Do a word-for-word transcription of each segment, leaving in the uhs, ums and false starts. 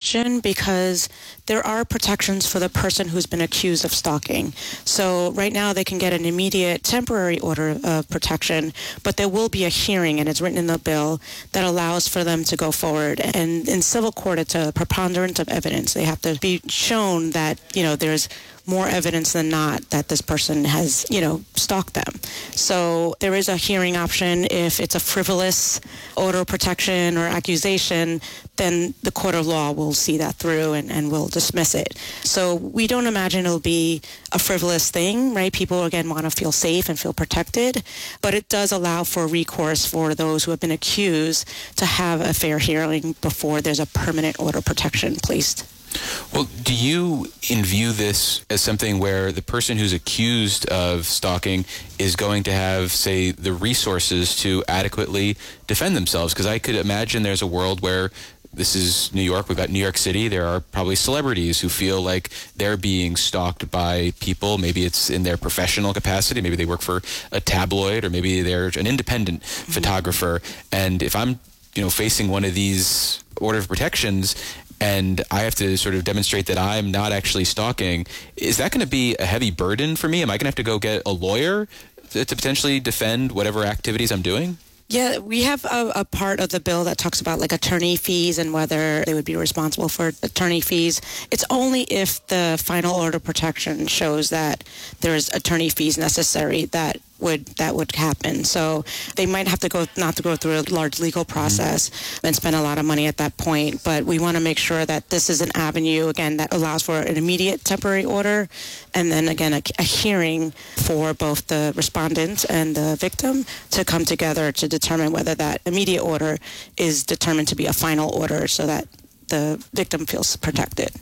question because there are protections for the person who's been accused of stalking. So right now they can get an immediate temporary order of protection, but there will be a hearing, and it's written in the bill, that allows for them to go forward. And in civil court, it's a preponderance of evidence. They have to be shown that, you know, there's more evidence than not that this person has, you know, stalked them. So there is a hearing option. If it's a frivolous order of protection or accusation, then the court of law will see that through and, and will dismiss it. So we don't imagine it'll be a frivolous thing, right? People, again, want to feel safe and feel protected, but it does allow for recourse for those who have been accused to have a fair hearing before there's a permanent order of protection placed. Well, do you view this as something where the person who's accused of stalking is going to have, say, the resources to adequately defend themselves? Because I could imagine there's a world where this is New York, we've got New York City, there are probably celebrities who feel like they're being stalked by people. Maybe it's in their professional capacity, maybe they work for a tabloid, or maybe they're an independent mm-hmm. photographer. And if I'm, you know, facing one of these order of protections, and I have to sort of demonstrate that I'm not actually stalking, is that going to be a heavy burden for me? Am I going to have to go get a lawyer to, to potentially defend whatever activities I'm doing? Yeah, we have a, a part of the bill that talks about like attorney fees and whether they would be responsible for attorney fees. It's only if the final order of protection shows that there's attorney fees necessary that would that would happen. So they might have to go not to go through a large legal process mm-hmm. and spend a lot of money at that point. But we want to make sure that this is an avenue, again, that allows for an immediate temporary order, and then again a, a hearing for both the respondent and the victim to come together to determine whether that immediate order is determined to be a final order, so that the victim feels protected.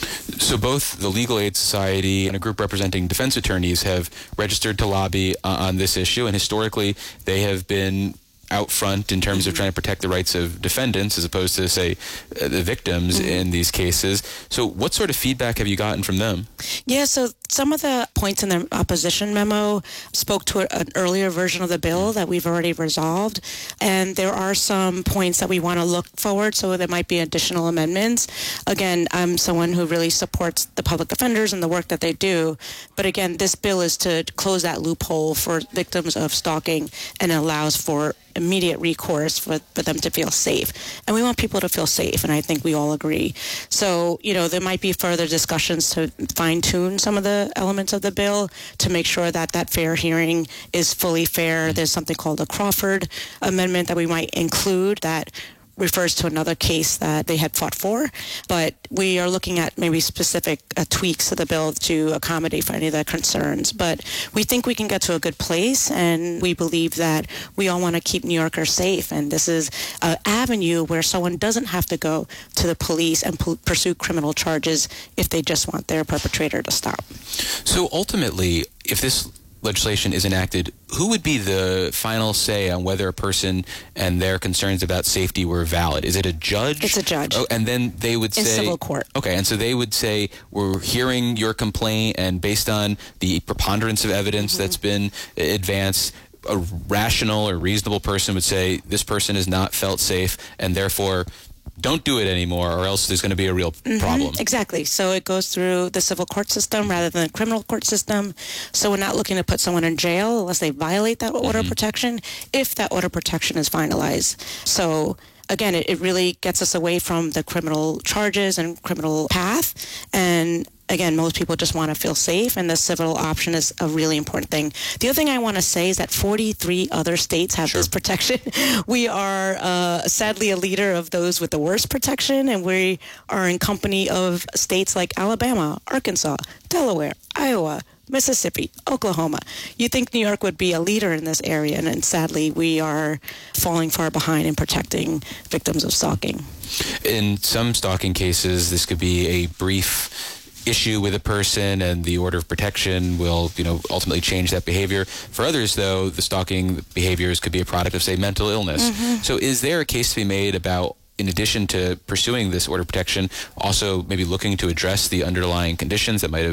So both the Legal Aid Society and a group representing defense attorneys have registered to lobby uh, on this issue, and historically they have been out front in terms of trying to protect the rights of defendants as opposed to, say, uh, the victims mm-hmm. in these cases. So what sort of feedback have you gotten from them? Yeah, so some of the points in the opposition memo spoke to a, an earlier version of the bill that we've already resolved, and there are some points that we want to look forward, so there might be additional amendments. Again, I'm someone who really supports the public defenders and the work that they do, but again, this bill is to close that loophole for victims of stalking and allows for immediate recourse for, for them to feel safe. And we want people to feel safe, and I think we all agree. So, you know, there might be further discussions to fine-tune some of the elements of the bill to make sure that that fair hearing is fully fair. There's something called a Crawford Amendment that we might include that refers to another case that they had fought for, but we are looking at maybe specific uh, tweaks to the bill to accommodate for any of the concerns. But we think we can get to a good place, and we believe that we all want to keep New Yorkers safe, and this is an avenue where someone doesn't have to go to the police and p- pursue criminal charges if they just want their perpetrator to stop. So ultimately, if this legislation is enacted, who would be the final say on whether a person and their concerns about safety were valid? Is it a judge? It's a judge. Oh, and then they would say... In civil court. Okay, and so they would say, we're hearing your complaint, and based on the preponderance of evidence mm-hmm. that's been advanced, a rational or reasonable person would say, this person has not felt safe, and therefore don't do it anymore, or else there's going to be a real mm-hmm, problem. Exactly. So it goes through the civil court system rather than the criminal court system. So we're not looking to put someone in jail unless they violate that order mm-hmm. of protection, if that order of protection is finalized. So again, it, it really gets us away from the criminal charges and criminal path. And again, most people just want to feel safe, and the civil option is a really important thing. The other thing I want to say is that forty-three other states have sure. this protection. We are uh, sadly a leader of those with the worst protection, and we are in company of states like Alabama, Arkansas, Delaware, Iowa, Mississippi, Oklahoma. You think New York would be a leader in this area, and, and sadly we are falling far behind in protecting victims of stalking. In some stalking cases, this could be a brief issue with a person, and the order of protection will, you know, ultimately change that behavior. For others, though, the stalking behaviors could be a product of, say, mental illness. Mm-hmm. So is there a case to be made about, in addition to pursuing this order of protection, also maybe looking to address the underlying conditions that might have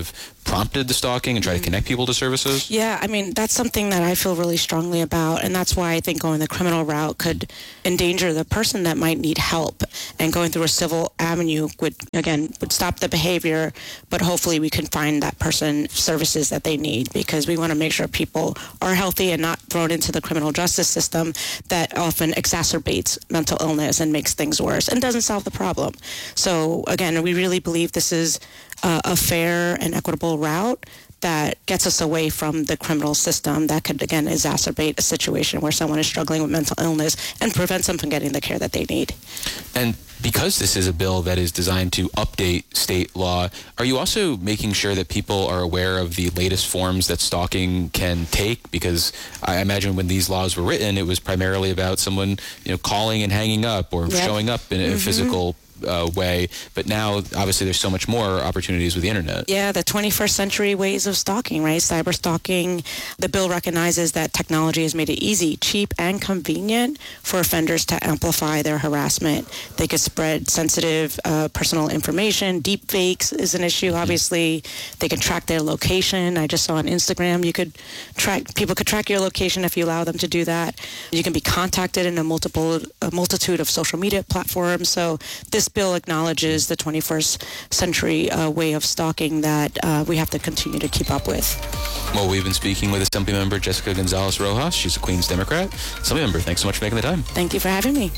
prompted the stalking and try to connect people to services? Yeah, I mean, that's something that I feel really strongly about, and that's why I think going the criminal route could endanger the person that might need help, and going through a civil avenue would, again, would stop the behavior, but hopefully we can find that person services that they need, because we want to make sure people are healthy and not thrown into the criminal justice system that often exacerbates mental illness and makes things worse and doesn't solve the problem. So, again, we really believe this is uh, a fair and equitable route that gets us away from the criminal system that could, again, exacerbate a situation where someone is struggling with mental illness and prevent them from getting the care that they need. And because this is a bill that is designed to update state law, are you also making sure that people are aware of the latest forms that stalking can take? Because I imagine when these laws were written, it was primarily about someone, you know, calling and hanging up or yep. showing up in a mm-hmm. physical Uh, way, but now obviously there's so much more opportunities with the internet. Yeah, the twenty-first century ways of stalking, right? Cyber stalking. The bill recognizes that technology has made it easy, cheap, and convenient for offenders to amplify their harassment. They could spread sensitive uh, personal information. Deep fakes is an issue, obviously. They can track their location. I just saw on Instagram you could track, people could track your location if you allow them to do that. You can be contacted in a multiple, a multitude of social media platforms. So this bill acknowledges the twenty-first century uh, way of stalking that uh, we have to continue to keep up with. Well, we've been speaking with Assembly Member Jessica Gonzalez Rojas. She's a Queens Democrat. Assembly Member, thanks so much for making the time. Thank you for having me.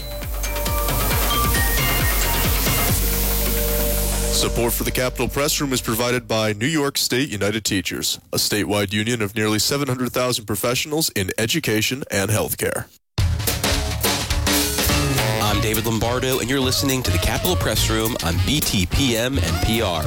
Support for the Capitol Press Room is provided by New York State United Teachers, a statewide union of nearly seven hundred thousand professionals in education and healthcare. I'm David Lombardo, and you're listening to the Capitol Press Room on B T P M and P R.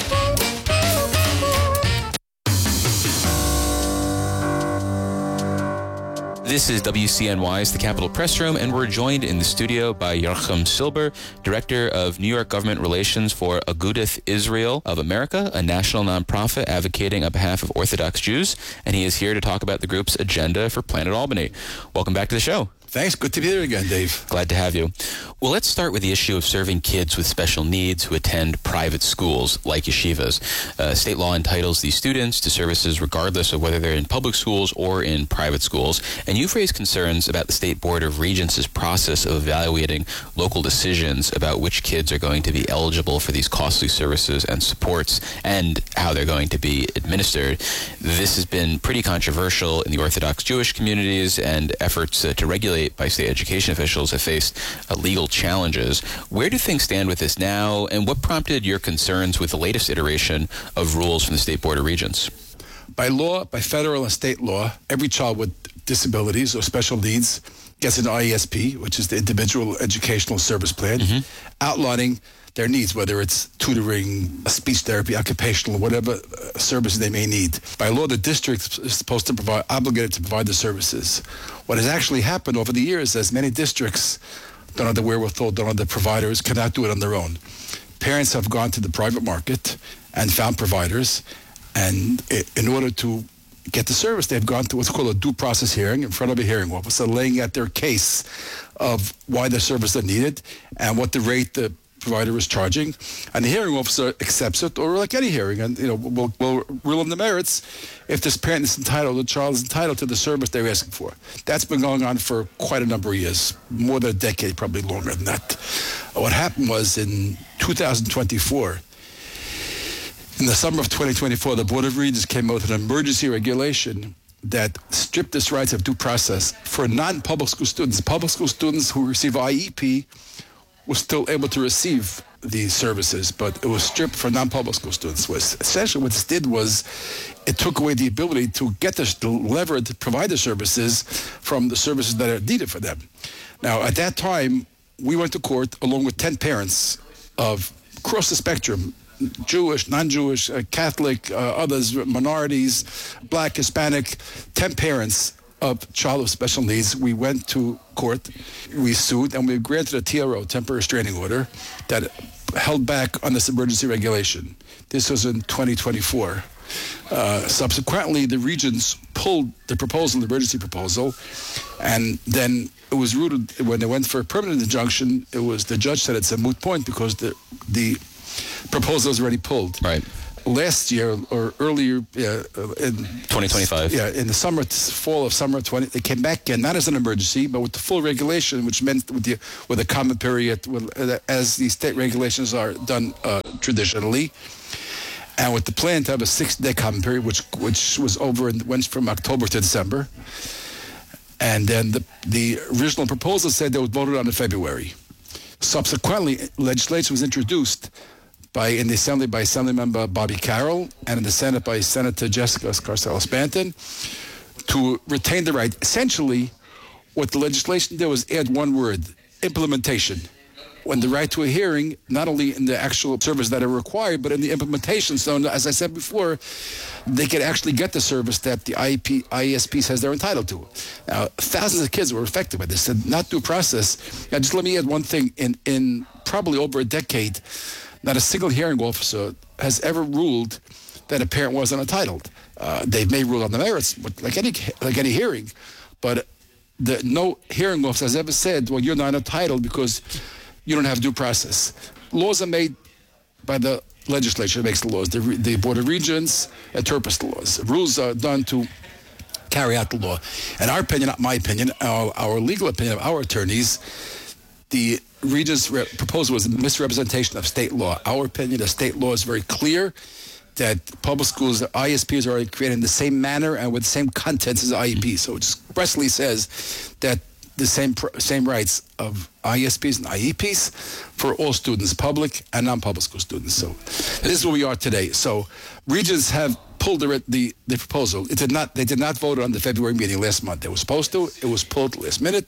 This is W C N Y's The Capitol Press Room, and we're joined in the studio by Yerchem Silber, Director of New York Government Relations for Agudath Israel of America, a national nonprofit advocating on behalf of Orthodox Jews, and he is here to talk about the group's agenda for Planet Albany. Welcome back to the show. Thanks. Good to be here again, Dave. Glad to have you. Well, let's start with the issue of serving kids with special needs who attend private schools like yeshivas. Uh, state law entitles these students to services regardless of whether they're in public schools or in private schools. And you've raised concerns about the State Board of Regents' process of evaluating local decisions about which kids are going to be eligible for these costly services and supports and how they're going to be administered. This has been pretty controversial in the Orthodox Jewish communities, and efforts uh, to regulate by state education officials have faced uh, legal challenges. Where do things stand with this now, and what prompted your concerns with the latest iteration of rules from the State Board of Regents? By law, by federal and state law, every child with disabilities or special needs gets an I E S P, which is the Individual Educational Service Plan, mm-hmm. outlining their needs, whether it's tutoring, speech therapy, occupational, whatever uh, services they may need. By law, the district is supposed to provide, obligated to provide the services. What has actually happened over the years is many districts don't have the wherewithal, don't have the providers, cannot do it on their own. Parents have gone to the private market and found providers, and in order to get the service, they've gone to what's called a due process hearing in front of a hearing officer, laying out their case of why the service is needed and what the rate the provider is charging, and the hearing officer accepts it, or like any hearing, and you know we'll, we'll rule on the merits if this parent is entitled, the child is entitled to the service they're asking for. That's been going on for quite a number of years, more than a decade, probably longer than that. What happened was in two thousand twenty-four, in the summer of twenty twenty-four, the Board of Regents came out with an emergency regulation that stripped this rights of due process for non-public school students. Public school students who receive I E P was still able to receive these services, but it was stripped for non-public school students. Was essentially what this did was it took away the ability to get the, the lever to provide the services from the services that are needed for them. Now, at that time, we went to court along with ten parents of across the spectrum, Jewish, non-Jewish, uh, Catholic, uh, others, minorities, Black, Hispanic, ten parents of child with special needs. We went to court, we sued, and we granted a T R O, temporary restraining order, that held back on this emergency regulation. This was in twenty twenty-four. Uh, subsequently, the regents pulled the proposal, the emergency proposal, and then it was rooted, when they went for a permanent injunction, it was, the judge said it's a moot point because the the proposal was already pulled. Right. last year or earlier uh, in twenty twenty-five. Yeah, in the summer, fall of summer twenty, they came back again, not as an emergency, but with the full regulation, which meant with the with a comment period, with, uh, as the state regulations are done uh, traditionally, and with the plan to have a six-day comment period, which which was over and went from October to December, and then the the original proposal said they would vote it on in February. Subsequently, legislation was introduced by in the Assembly by Assemblymember Bobby Carroll and in the Senate by Senator Jessica Scarcella-Spanton to retain the right. Essentially, what the legislation did was add one word, implementation. When the right to a hearing, not only in the actual service that are required, but in the implementation. So, as I said before, they could actually get the service that the I E P, I E S P says they're entitled to. Now, thousands of kids were affected by this. And not due process. Now, just let me add one thing. In, in probably over a decade, not a single hearing officer has ever ruled that a parent wasn't entitled. Uh, they may rule on the merits, but like any like any hearing, but the, no hearing officer has ever said, "Well, you're not entitled because you don't have due process." Laws are made by the legislature that makes the laws. The, the Board of Regents interprets the laws. Rules are done to carry out the law. In our opinion, not my opinion, our, our legal opinion of our attorneys, the Regents' re- proposal was a misrepresentation of state law. Our opinion of state law is very clear that public schools, I S Ps are created in the same manner and with the same contents as I E Ps. So it expressly says that the same pr- same rights of I S Ps and I E Ps for all students, public and non-public school students. So this is where we are today. So Regents have pulled the, the, the proposal. It did not. They did not vote on the February meeting last month. They were supposed to. It was pulled last minute.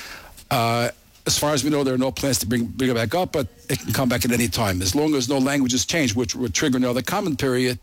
Uh, As far as we know, there are no plans to bring, bring it back up, but it can come back at any time. As long as no language is changed, which would trigger another comment period,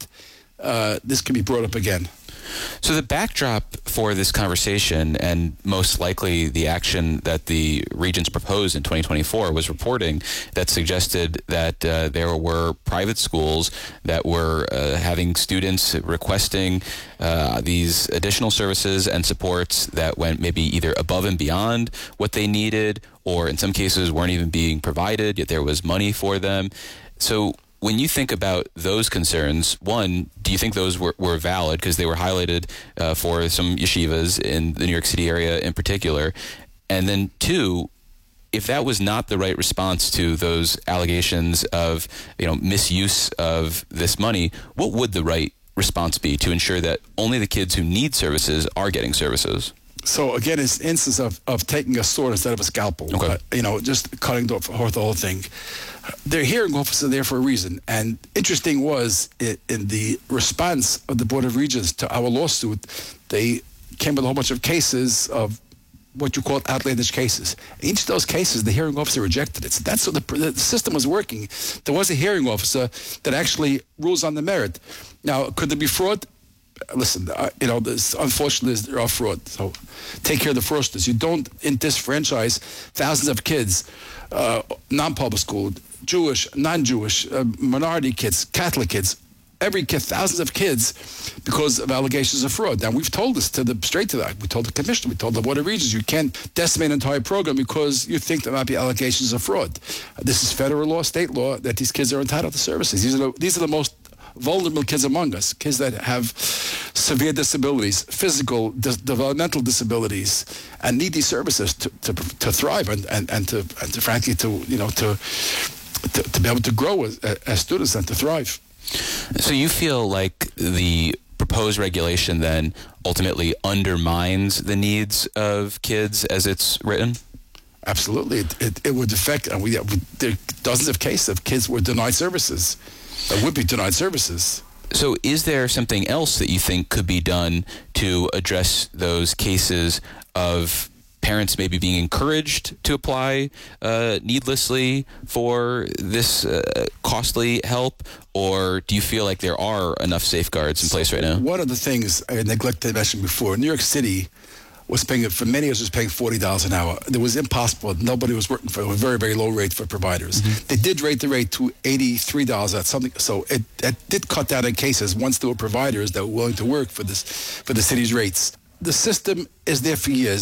uh, this can be brought up again. So the backdrop for this conversation, and most likely the action that the Regents proposed in twenty twenty-four, was reporting that suggested that uh, there were private schools that were uh, having students requesting uh, these additional services and supports that went maybe either above and beyond what they needed, or in some cases weren't even being provided, yet there was money for them. So when you think about those concerns, one, do you think those were, were valid because they were highlighted uh, for some yeshivas in the New York City area in particular? And then two, if that was not the right response to those allegations of, you know, misuse of this money, what would the right response be to ensure that only the kids who need services are getting services? So again, it's an instance of, of taking a sword instead of a scalpel. Okay. Uh, you know, just cutting off the whole thing. They're hearing officers there for a reason. And interesting was, it, in the response of the Board of Regents to our lawsuit, they came with a whole bunch of cases of what you call outlandish cases. In each of those cases, the hearing officer rejected it. So that's what the, the system was working. There was a hearing officer that actually rules on the merit. Now, could there be fraud? Listen, uh, you know, this, unfortunately, there are fraud. So take care of the fraudsters. You don't disenfranchise thousands of kids, uh, non-public school, Jewish, non-Jewish, uh, minority kids, Catholic kids, every kid, thousands of kids, because of allegations of fraud. Now, we've told this to the straight to that. We told the commissioner, we told the Board of Regents, you can't decimate an entire program because you think there might be allegations of fraud. Uh, this is federal law, state law, that these kids are entitled to services. These are the, these are the most vulnerable kids among us, kids that have severe disabilities, physical, dis- developmental disabilities, and need these services to, to, to thrive and, and, and to and to frankly to you know to to, to be able to grow as, as students and to thrive. So you feel like the proposed regulation then ultimately undermines the needs of kids as it's written? Absolutely, it it, it would affect. And we there are dozens of cases of kids were denied services. That would be denied services. So is there something else that you think could be done to address those cases of parents maybe being encouraged to apply uh, needlessly for this uh, costly help? Or do you feel like there are enough safeguards in place right now? One of the things I neglected to mention before, New York City was paying, for many years, was paying forty dollars an hour. It was impossible. Nobody was working for a very, very low rate for providers. Mm-hmm. They did rate the rate to eighty-three dollars at something. So it, it did cut down in cases once there were providers that were willing to work for this, for the city's rates. The system is there for years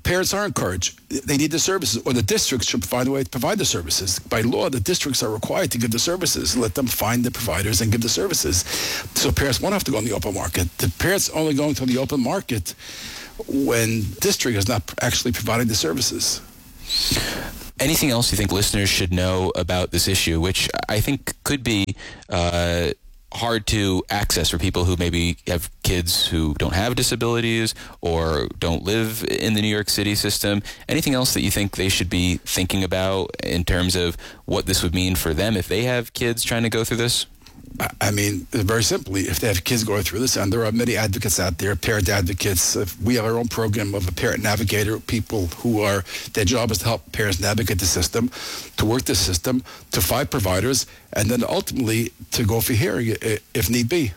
parents are encouraged. They need the services, or the districts should find a way to provide the services. By law, the districts are required to give the services. Let them find the providers and give the services. So parents won't have to go on the open market. The parents only going to the open market when district is not actually providing the services. Anything else you think listeners should know about this issue, which I think could be uh, hard to access for people who maybe have kids who don't have disabilities or don't live in the New York City system? Anything else that you think they should be thinking about in terms of what this would mean for them if they have kids trying to go through this? I mean, very simply, if they have kids going through this, and there are many advocates out there, parent advocates. If we have our own program of a parent navigator, people who are, their job is to help parents navigate the system, to work the system, to find providers, and then ultimately to go for hearing if need be.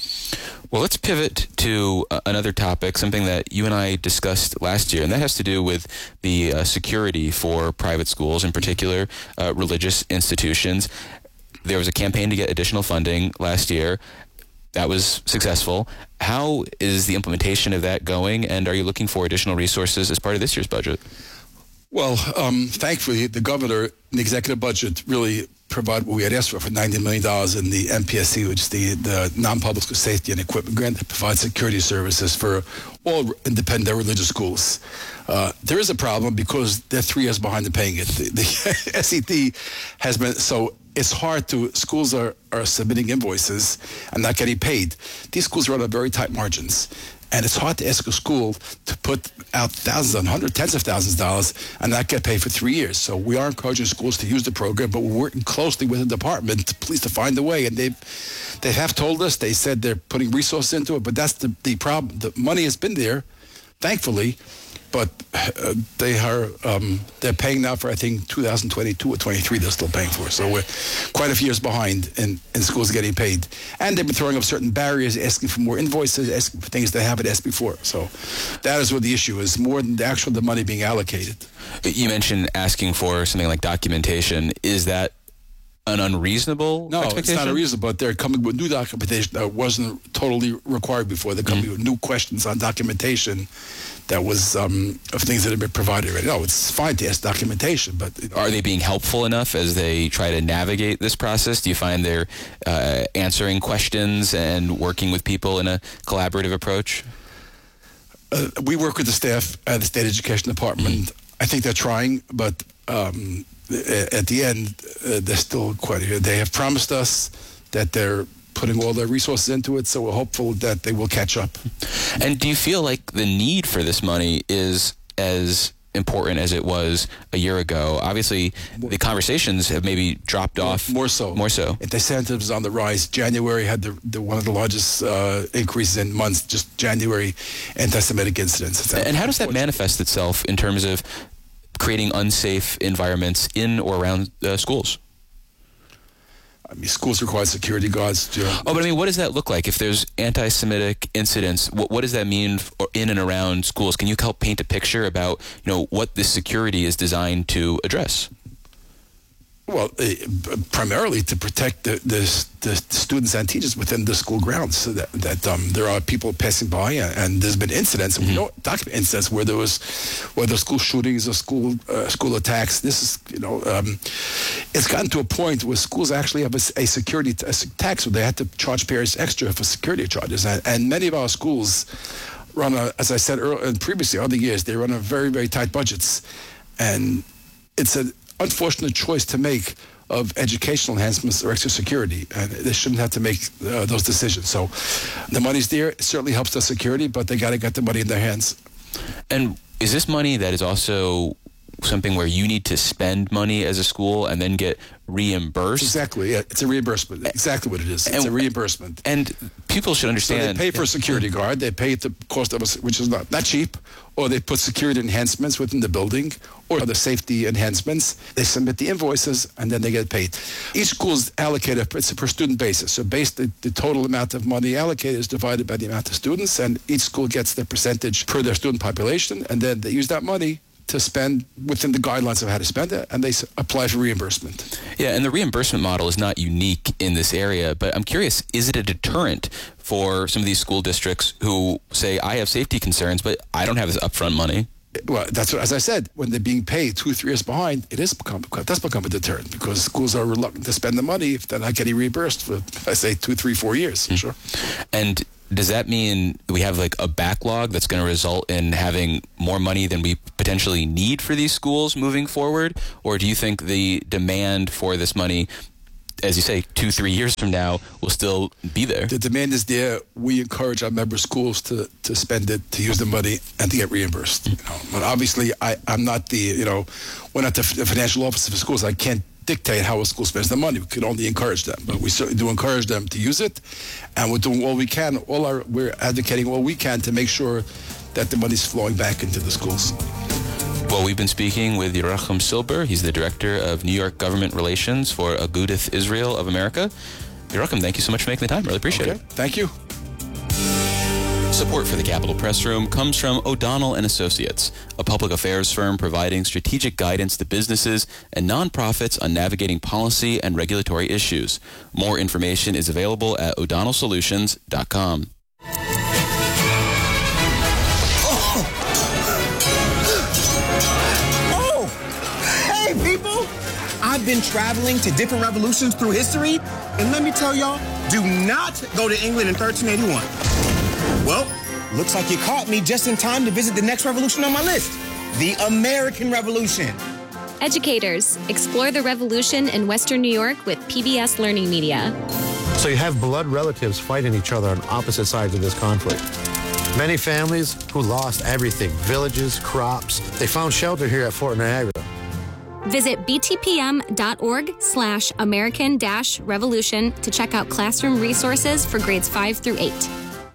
Well, let's pivot to uh, another topic, something that you and I discussed last year, and that has to do with the uh, security for private schools, in particular uh, religious institutions. There was a campaign to get additional funding last year. That was successful. How is the implementation of that going, and are you looking for additional resources as part of this year's budget? Well, um, thankfully, the governor in the executive budget really provided what we had asked for, for ninety million dollars in the N P S C, which is the, the non-public school safety and equipment grant that provides security services for all independent religious schools. Uh, there is a problem because they're three years behind in paying it. The, the S E D has been so... It's hard to, schools are, are submitting invoices and not getting paid. These schools run on very tight margins. And it's hard to ask a school to put out thousands and hundreds, tens of thousands of dollars and not get paid for three years. So we are encouraging schools to use the program, but we're working closely with the department to please to find a way. And they've, they have told us, they said they're putting resources into it, but that's the, the problem. The money has been there, thankfully, but uh, they are um, they're paying now for, I think, two thousand twenty-two or twenty-three they're still paying for. So we're quite a few years behind in, in schools getting paid. And they've been throwing up certain barriers, asking for more invoices, asking for things they haven't asked before. So that is what the issue is, more than the actual the money being allocated. You mentioned asking for something like documentation. Is that an unreasonable no, expectation? It's not unreasonable, but they're coming with new documentation that wasn't totally required before. They're coming mm-hmm. with new questions on documentation that was um, of things that have been provided already. No, it's fine to ask documentation, but... You know, are they being helpful enough as they try to navigate this process? Do you find they're uh, answering questions and working with people in a collaborative approach? Uh, we work with the staff at the State Education Department. Mm-hmm. I think they're trying, but um, at the end, uh, they're still quite here. They have promised us that they're putting all their resources into it, so we're hopeful that they will catch up. And do you feel like the need for this money is as important as it was a year ago? Obviously, the conversations have maybe dropped more, off. More so. More so. Incentives on the rise. January had the, the one of the largest uh, increases in months, just January anti-Semitic incidents. And how does that manifest itself in terms of creating unsafe environments in or around uh, schools? I mean, schools require security guards. To, oh, but I mean, what does that look like? If there's anti-Semitic incidents, what, what does that mean for, in and around schools? Can you help paint a picture about, you know, what this security is designed to address? Well, uh, primarily to protect the, the, the students and teachers within the school grounds, so that, that um, there are people passing by, and, and there's been incidents, and mm-hmm. we know document incidents where there was, whether school shootings or school uh, school attacks. This is, you know, um, it's gotten to a point where schools actually have a, a security t- a tax where they had to charge parents extra for security charges, and, and many of our schools run, a, as I said earlier, previously, other years, they run a very, very tight budgets, and it's a unfortunate choice to make of educational enhancements or extra security, and they shouldn't have to make uh, those decisions. So the money's there. It certainly helps the security, but they got to get the money in their hands. And is this money that is also something where you need to spend money as a school and then get reimbursed? Exactly. Yeah, it's a reimbursement. Exactly what it is. It's and, a reimbursement. And people should understand. So they pay for a security guard. They pay the cost of a, which is not, not cheap, or they put security enhancements within the building, or the safety enhancements. They submit the invoices, and then they get paid. Each school is allocated, it's a per student basis. So based the, the total amount of money allocated is divided by the amount of students, and each school gets their percentage per their student population, and then they use that money to spend within the guidelines of how to spend it, and they s- apply for reimbursement. Yeah, and the reimbursement model is not unique in this area, but I'm curious, is it a deterrent for some of these school districts who say, I have safety concerns, but I don't have this upfront money? well, that's what, as I said, when they're being paid two or three years behind, it is become that's become a deterrent because schools are reluctant to spend the money if they're not getting reimbursed for, I say, two, three, four years. Mm-hmm. Sure. And does that mean we have like a backlog that's going to result in having more money than we potentially need for these schools moving forward? Or do you think the demand for this money, as you say, two, three years from now, will still be there? The demand is there. We encourage our member schools to, to spend it, to use the money, and to get reimbursed. You know, but obviously, I, I'm not the, you know, we're not the, the financial officer for schools. I can't dictate how a school spends their money. We can only encourage them, but we certainly do encourage them to use it, and we're doing all we can. All our we're advocating all we can to make sure that the money's flowing back into the schools. Well, we've been speaking with Yerachim Silber. He's the director of New York Government Relations for Agudath Israel of America. Yerachim, thank you so much for making the time. Really appreciate okay. it. Thank you. Support for the Capitol Press Room comes from O'Donnell and Associates, a public affairs firm providing strategic guidance to businesses and nonprofits on navigating policy and regulatory issues. More information is available at o'donnell solutions dot com. Oh! Hey, people! I've been traveling to different revolutions through history, and let me tell y'all, do not go to England in thirteen eighty-one. Well, looks like you caught me just in time to visit the next revolution on my list, the American Revolution. Educators, explore the revolution in Western New York with P B S Learning Media. So you have blood relatives fighting each other on opposite sides of this conflict. Many families who lost everything, villages, crops, they found shelter here at Fort Niagara. Visit btpm.org slash American dash revolution to check out classroom resources for grades five through eight.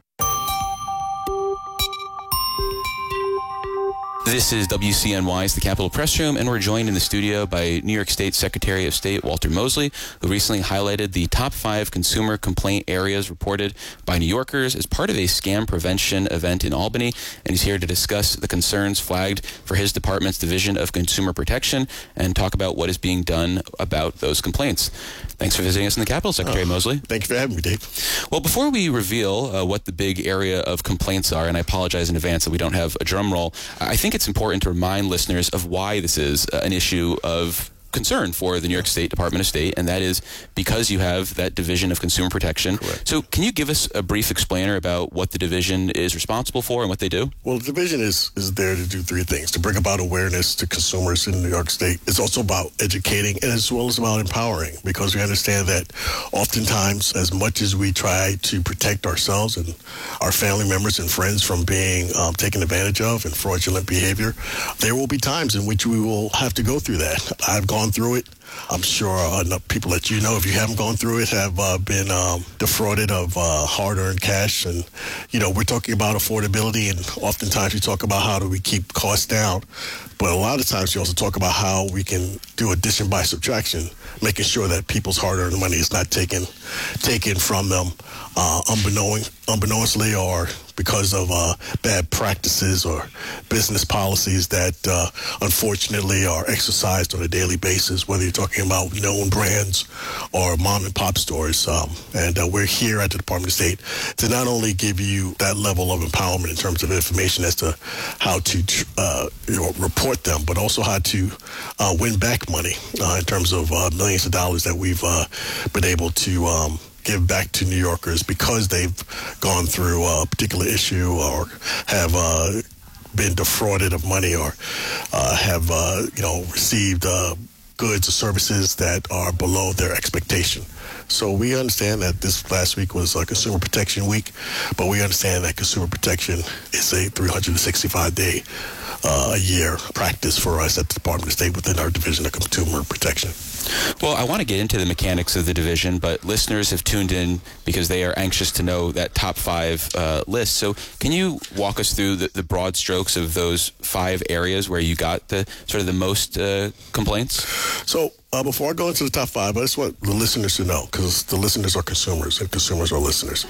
This is W C N Y's The Capitol Press Room, and we're joined in the studio by New York State Secretary of State Walter Mosley, who recently highlighted the top five consumer complaint areas reported by New Yorkers as part of a scam prevention event in Albany. And he's here to discuss the concerns flagged for his department's Division of Consumer Protection and talk about what is being done about those complaints. Thanks for visiting us in the Capitol, Secretary uh, Mosley. Thank you for having me, Dave. Well, before we reveal uh, what the big area of complaints are, and I apologize in advance that we don't have a drum roll, I think it's important to remind listeners of why this is uh, an issue of concern for the New York State Department of State, and that is because you have that Division of Consumer Protection. Correct. So can you give us a brief explainer about what the division is responsible for and what they do? Well, the division is, is there to do three things: to bring about awareness to consumers in New York State. It's also about educating, and as well as about empowering, because we understand that oftentimes, as much as we try to protect ourselves and our family members and friends from being um, taken advantage of and fraudulent behavior, there will be times in which we will have to go through that. I've gone through it. I'm sure enough people that you know, if you haven't gone through it, have uh, been um, defrauded of uh, hard-earned cash. And, you know, we're talking about affordability, and oftentimes we talk about how do we keep costs down. But a lot of times we also talk about how we can do addition by subtraction, making sure that people's hard-earned money is not taken taken from them uh, unbeknown, unbeknownstly, or because of uh, bad practices or business policies that uh, unfortunately are exercised on a daily basis, whether you're talking about known brands or mom and pop stores. Um, and uh, we're here at the Department of State to not only give you that level of empowerment in terms of information as to how to uh, you know, report them, but also how to uh, win back money uh, in terms of uh, millions of dollars that we've uh, been able to um, give back to New Yorkers because they've gone through a particular issue or have uh, been defrauded of money or uh, have, uh, you know, received uh, goods or services that are below their expectation. So we understand that this last week was uh, Consumer Protection Week, but we understand that consumer protection is a three hundred sixty-five day uh, a year practice for us at the Department of State within our Division of Consumer Protection. Well, I want to get into the mechanics of the division, but listeners have tuned in because they are anxious to know that top five uh, list. So can you walk us through the, the broad strokes of those five areas where you got the sort of the most uh, complaints? So uh, before I go into the top five, I just want the listeners to know, because the listeners are consumers and consumers are listeners.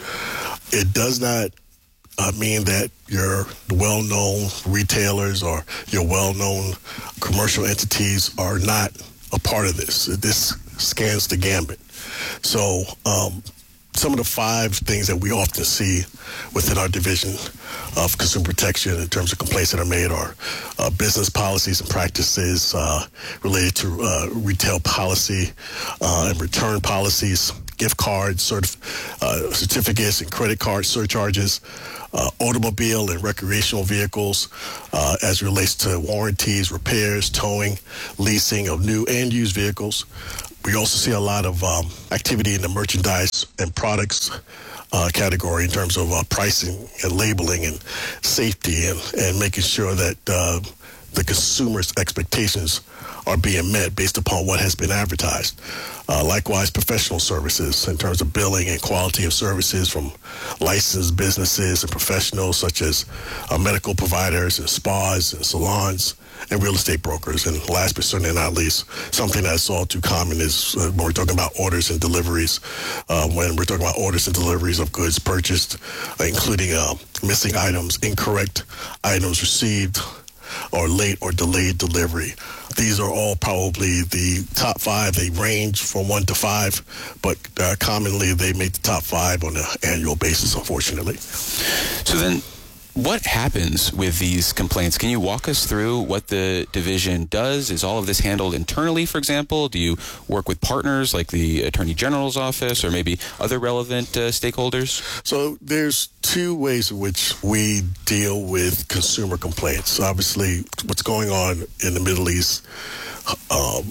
It does not uh, mean that your well-known retailers or your well-known commercial entities are not a part of this. This scans the gambit. So um, some of the five things that we often see within our division of consumer protection in terms of complaints that are made are uh, business policies and practices uh, related to uh, retail policy uh, and return policies, gift cards, certif- uh, certificates and credit card surcharges, uh, automobile and recreational vehicles uh, as it relates to warranties, repairs, towing, leasing of new and used vehicles. We also see a lot of um, activity in the merchandise and products uh, category in terms of uh, pricing and labeling and safety and, and making sure that uh, the consumer's expectations are being met based upon what has been advertised. Uh, likewise, professional services in terms of billing and quality of services from licensed businesses and professionals such as uh, medical providers and spas and salons and real estate brokers. And last but certainly not least, something that's all too common is uh, when we're talking about orders and deliveries, uh, when we're talking about orders and deliveries of goods purchased, uh, including uh, missing items, incorrect items received, or late or delayed delivery. These are all probably the top five. They range from one to five, but uh, commonly they make the top five on an annual basis, unfortunately. So then, what happens with these complaints? Can you walk us through what the division does? Is all of this handled internally, for example? Do you work with partners like the Attorney General's office or maybe other relevant uh, stakeholders? So there's two ways in which we deal with consumer complaints. Obviously, what's going on in the Middle East um,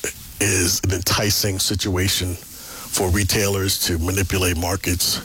is an enticing situation for retailers to manipulate markets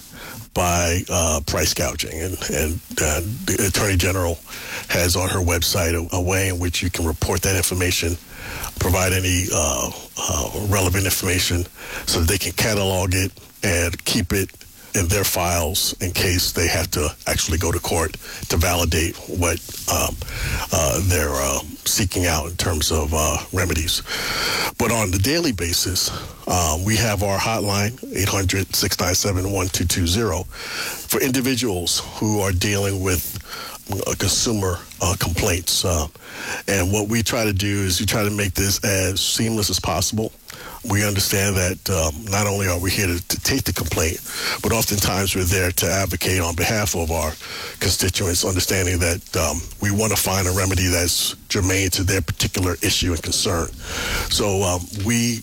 by uh, price gouging. And, and uh, the Attorney General has on her website a, a way in which you can report that information, provide any uh, uh, relevant information so that they can catalog it and keep it in their files in case they have to actually go to court to validate what um, uh, they're uh, seeking out in terms of uh, remedies. But on the daily basis, um, we have our hotline, eight hundred, six nine seven, one two two zero, for individuals who are dealing with uh, consumer uh, complaints. Uh, and what we try to do is we try to make this as seamless as possible. We understand that um, not only are we here to, to take the complaint, but oftentimes we're there to advocate on behalf of our constituents, understanding that um, we want to find a remedy that's germane to their particular issue and concern. So um, we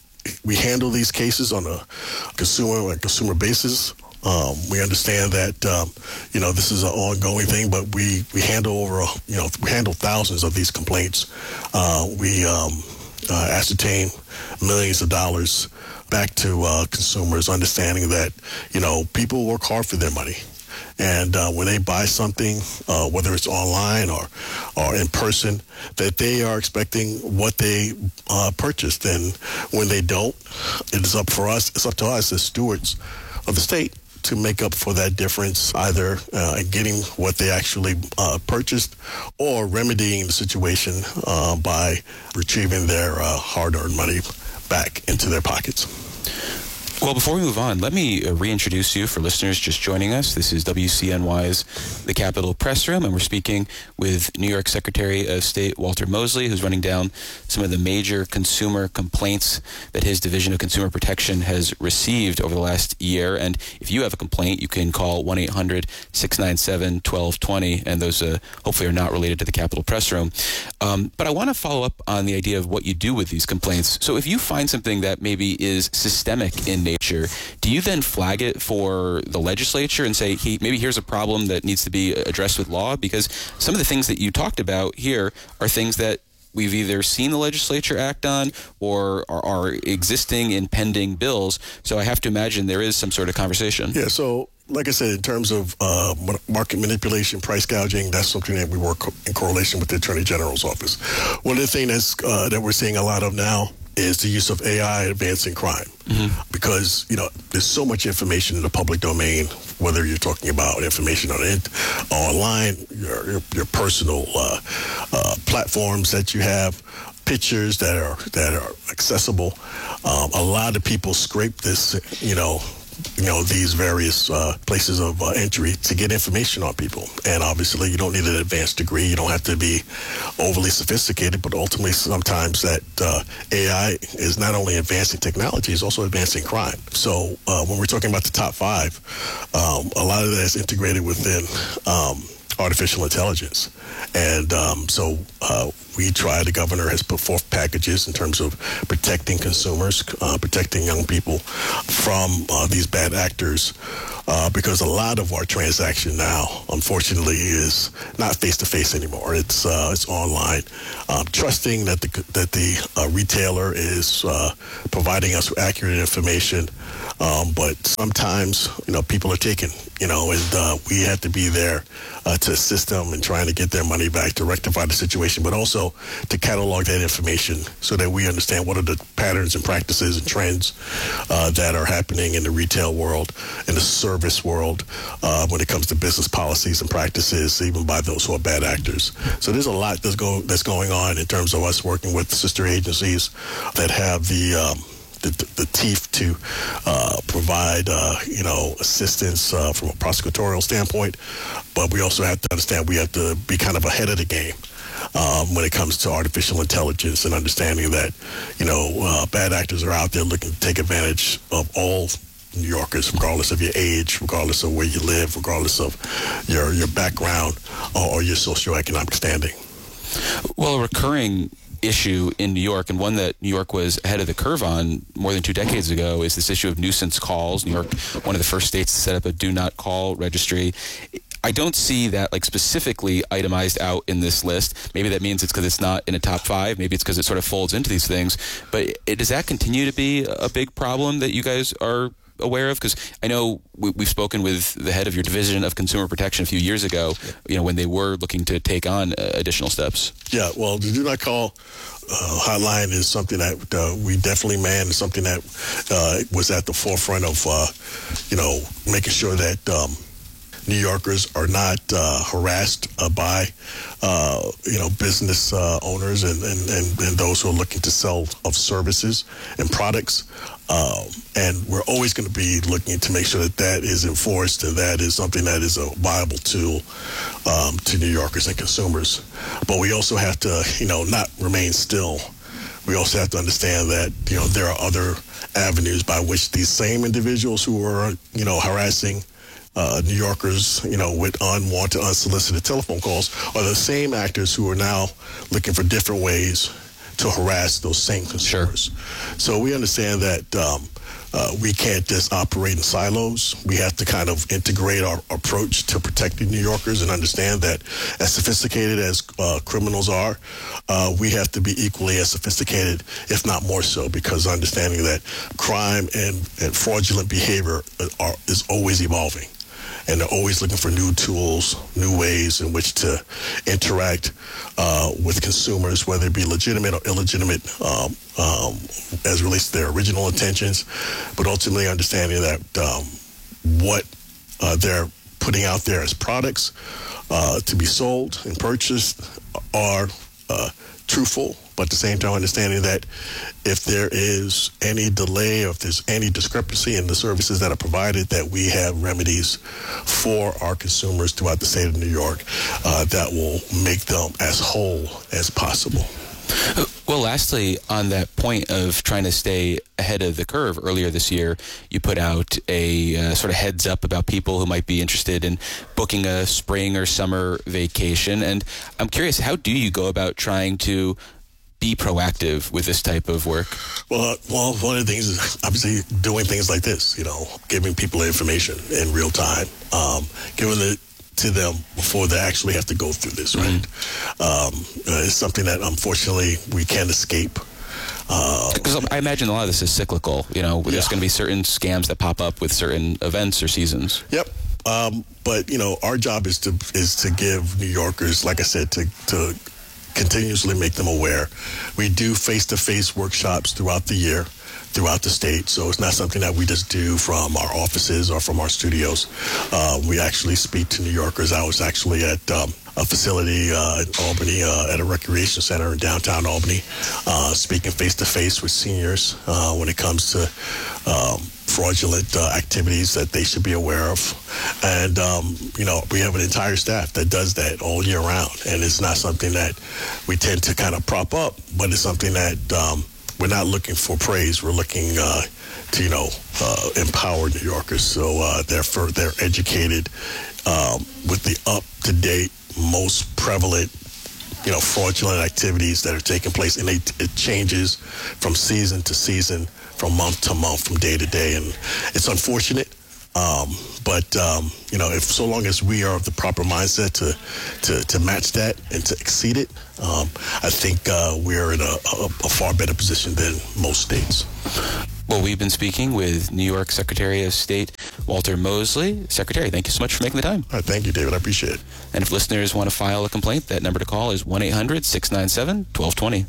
we handle these cases on a consumer a consumer basis. Um, we understand that um, you know this is an ongoing thing, but we we handle over you know we handle thousands of these complaints. Uh, we um, uh, ascertain millions of dollars back to uh, consumers, understanding that, you know, people work hard for their money. And uh, when they buy something, uh, whether it's online or, or in person, that they are expecting what they uh, purchased. And when they don't, it is up for us, it's up to us as stewards of the state to make up for that difference, either uh, getting what they actually uh, purchased or remedying the situation uh, by retrieving their uh, hard-earned money back into their pockets. Well, before we move on, let me uh, reintroduce you for listeners just joining us. This is W C N Y's The Capitol Press Room, and we're speaking with New York Secretary of State Walter Mosley, who's running down some of the major consumer complaints that his Division of Consumer Protection has received over the last year. And if you have a complaint, you can call one eight hundred, six nine seven, one two two zero, and those uh, hopefully are not related to the Capitol Press Room. Um, but I want to follow up on the idea of what you do with these complaints. So if you find something that maybe is systemic in nature, do you then flag it for the legislature and say, hey, maybe here's a problem that needs to be addressed with law? Because some of the things that you talked about here are things that we've either seen the legislature act on or are, are existing in pending bills. So I have to imagine there is some sort of conversation. Yeah, so like I said, in terms of uh, market manipulation, price gouging, that's something that we work in correlation with the Attorney General's office. One of the things that's, uh, that we're seeing a lot of now is the use of A I advancing crime. Mm-hmm. Because, you know, there's so much information in the public domain, whether you're talking about information on it, online, your, your, your personal uh, uh, platforms that you have, pictures that are that are accessible. Um, a lot of people scrape this, you know, you know, these various uh, places of uh, entry to get information on people. And obviously, you don't need an advanced degree. You don't have to be overly sophisticated, but ultimately, sometimes that uh, A I is not only advancing technology, it's also advancing crime. So uh, when we're talking about the top five, um, a lot of that is integrated within um, artificial intelligence. And um, so uh, we try, the governor has put forth packages in terms of protecting consumers, uh, protecting young people from uh, these bad actors, uh, because a lot of our transaction now, unfortunately, is not face-to-face anymore. It's uh, it's online. Um, trusting that the, that the uh, retailer is uh, providing us with accurate information, um, but sometimes, you know, people are taken, you know, and uh, we have to be there uh, to assist them in trying to get their money back, to rectify the situation, but also to catalog that information so that we understand what are the patterns and practices and trends uh, that are happening in the retail world, in the service world, uh, when it comes to business policies and practices, even by those who are bad actors. So there's a lot that's, go, that's going on in terms of us working with sister agencies that have the um, The, the teeth to uh, provide, uh, you know, assistance uh, from a prosecutorial standpoint. But we also have to understand we have to be kind of ahead of the game um, when it comes to artificial intelligence and understanding that, you know, uh, bad actors are out there looking to take advantage of all New Yorkers, regardless of your age, regardless of where you live, regardless of your, your background or, or your socioeconomic standing. Well, a recurring issue in New York, and one that New York was ahead of the curve on more than two decades ago, is this issue of nuisance calls. New York, one of the first states to set up a do not call registry. I don't see that like specifically itemized out in this list. Maybe that means it's because it's not in a top five. Maybe it's because it sort of folds into these things. But it, does that continue to be a big problem that you guys are aware of? Because I know we, we've spoken with the head of your division of consumer protection a few years ago, you know, when they were looking to take on uh, additional steps. Yeah, well, the do not call uh, hotline is something that uh, we definitely man. It's something that uh, was at the forefront of, uh, you know, making sure that um, New Yorkers are not uh, harassed uh, by, uh, you know, business uh, owners and, and, and, and those who are looking to sell of services and products. Um, and we're always going to be looking to make sure that that is enforced and that is something that is a viable tool um, to New Yorkers and consumers. But we also have to, you know, not remain still. We also have to understand that, you know, there are other avenues by which these same individuals who are, you know, harassing Uh, New Yorkers, you know, with unwanted, unsolicited telephone calls are the same actors who are now looking for different ways to harass those same consumers. Sure. So we understand that um, uh, we can't just operate in silos. We have to kind of integrate our approach to protecting New Yorkers and understand that as sophisticated as uh, criminals are, uh, we have to be equally as sophisticated, if not more so, because understanding that crime and, and fraudulent behavior are, is always evolving. And they're always looking for new tools, new ways in which to interact uh, with consumers, whether it be legitimate or illegitimate, um, um, as it relates to their original intentions, but ultimately understanding that um, what uh, they're putting out there as products uh, to be sold and purchased are uh, truthful, but at the same time understanding that if there is any delay or if there's any discrepancy in the services that are provided, that we have remedies for our consumers throughout the state of New York uh, that will make them as whole as possible. Well, lastly, on that point of trying to stay ahead of the curve, earlier this year, you put out a uh, sort of heads up about people who might be interested in booking a spring or summer vacation. And I'm curious, how do you go about trying to be proactive with this type of work? Well, uh, well, one of the things is obviously doing things like this, you know, giving people information in real time, um, giving it to them before they actually have to go through this, right? Mm-hmm. Um, uh, it's something that unfortunately we can't escape. Because uh, I imagine a lot of this is cyclical. You know, there's yeah. going to be certain scams that pop up with certain events or seasons. Yep. Um, but you know, our job is to is to give New Yorkers, like I said, to to continuously make them aware. We do face-to-face workshops throughout the year, throughout the state. So it's not something that we just do from our offices or from our studios. Uh, we actually speak to New Yorkers. I was actually at um, a facility uh, in Albany, uh, at a recreation center in downtown Albany, uh, speaking face-to-face with seniors uh, when it comes to um, fraudulent uh, activities that they should be aware of. And, um, you know, we have an entire staff that does that all year round. And it's not something that we tend to kind of prop up, but it's something that um, we're not looking for praise. We're looking uh, to, you know, uh, empower New Yorkers. So uh, they're, for, they're educated um, with the up-to-date, most prevalent, you know, fraudulent activities that are taking place. And it, it changes from season to season, from month to month, from day to day. And it's unfortunate. Um, but, um, you know, if so long as we are of the proper mindset to, to, to match that and to exceed it, um, I think uh, we're in a, a, a far better position than most states. Well, we've been speaking with New York Secretary of State Walter Mosley. Secretary, thank you so much for making the time. All right, thank you, David. I appreciate it. And if listeners want to file a complaint, that number to call is one eight hundred six nine seven one two two zero.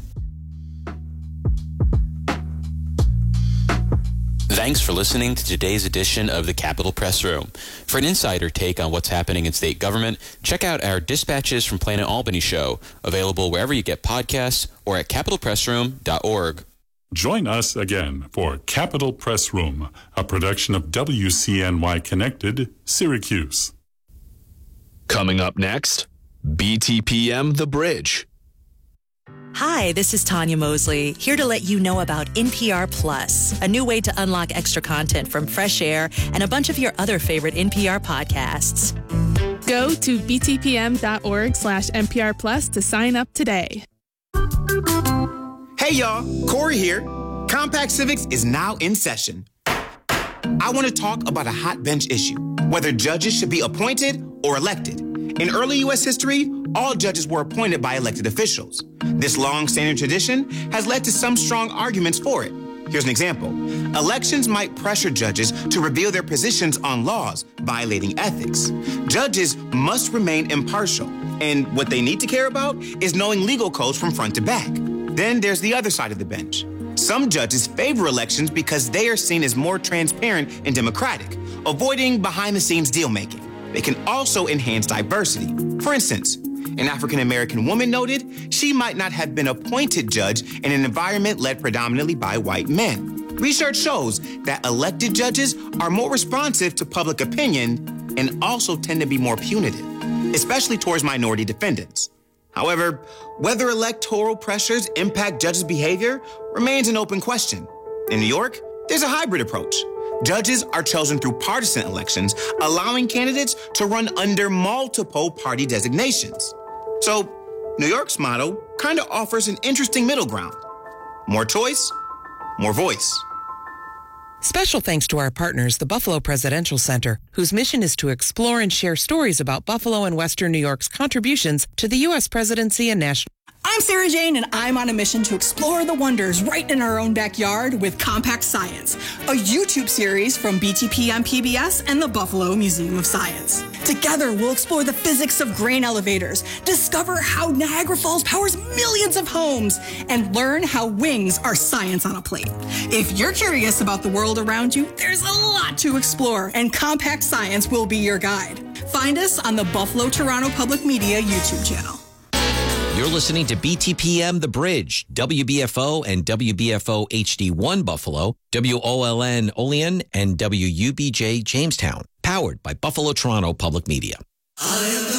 Thanks for listening to today's edition of the Capitol Press Room. For an insider take on what's happening in state government, check out our Dispatches from Planet Albany show, available wherever you get podcasts or at capital press room dot org. Join us again for Capitol Press Room, a production of W C N Y Connected, Syracuse. Coming up next, B T P M The Bridge. Hi, this is Tanya Mosley, here to let you know about N P R Plus, a new way to unlock extra content from Fresh Air and a bunch of your other favorite N P R podcasts. Go to b t p m dot org slash N P R Plus to sign up today. Hey y'all, Corey here. Compact Civics is now in session. I want to talk about a hot bench issue, whether judges should be appointed or elected. In early U S history, all judges were appointed by elected officials. This long-standing tradition has led to some strong arguments for it. Here's an example. Elections might pressure judges to reveal their positions on laws, violating ethics. Judges must remain impartial, and what they need to care about is knowing legal codes from front to back. Then there's the other side of the bench. Some judges favor elections because they are seen as more transparent and democratic, avoiding behind-the-scenes deal-making. They can also enhance diversity. For instance, an African-American woman noted she might not have been appointed judge in an environment led predominantly by white men. Research shows that elected judges are more responsive to public opinion and also tend to be more punitive, especially towards minority defendants. However, whether electoral pressures impact judges' behavior remains an open question. In New York, there's a hybrid approach. Judges are chosen through partisan elections, allowing candidates to run under multiple party designations. So, New York's model kind of offers an interesting middle ground. More choice, more voice. Special thanks to our partners, the Buffalo Presidential Center, whose mission is to explore and share stories about Buffalo and Western New York's contributions to the U S presidency and national. I'm Sarah Jane, and I'm on a mission to explore the wonders right in our own backyard with Compact Science, a YouTube series from B T P M P B S and the Buffalo Museum of Science. Together, we'll explore the physics of grain elevators, discover how Niagara Falls powers millions of homes, and learn how wings are science on a plate. If you're curious about the world around you, there's a lot to explore, and Compact Science will be your guide. Find us on the Buffalo Toronto Public Media YouTube channel. You're listening to B T P M The Bridge, W B F O and W B F O H D one Buffalo, W O L N Olean, and W U B J Jamestown, powered by Buffalo Toronto Public Media.